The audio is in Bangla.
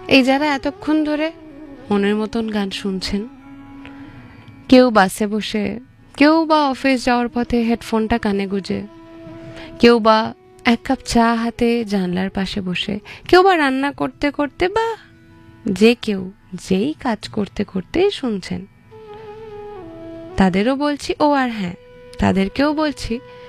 এই যারা এতক্ষণ ধরে মনের মতন গান শুনছেন, কেউ বাসে বসে, কেউ বা অফিস যাওয়ার পথে হেডফোনটা কানে গুঁজে, কেউ বা এক কাপ চা হাতে জানলার পাশে বসে, কেউ বা রান্না করতে করতে, বা যে কেউ যেই কাজ করতে করতেই শুনছেন, তাদেরও বলছি, ও আর হ্যাঁ, তাদেরকেও বলছি